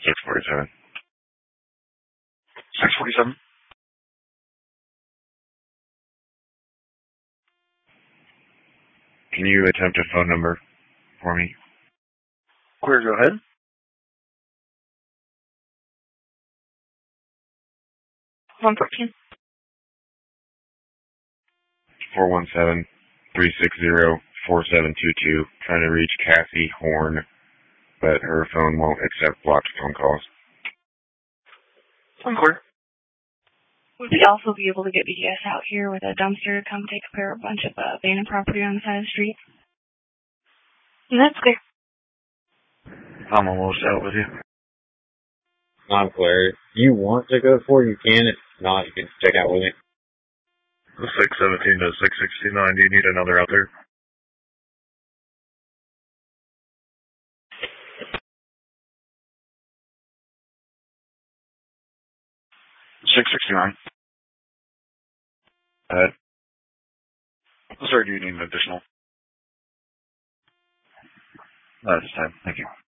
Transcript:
647. 647. Can you attempt a phone number for me? Clear, go ahead. 114. 417-360-4722. Trying to reach Cassie Horn, but her phone won't accept blocked phone calls. Clear. Would we also be able to get BDS out here with a dumpster to come take care of a bunch of abandoned property on the side of the street? That's clear. I'm almost out with you. I'm clear. If you want to go for it, you can. If not, you can check out with me. 617 to 669. Do you need another out there? Sir, do you need an additional? Not this time. Thank you.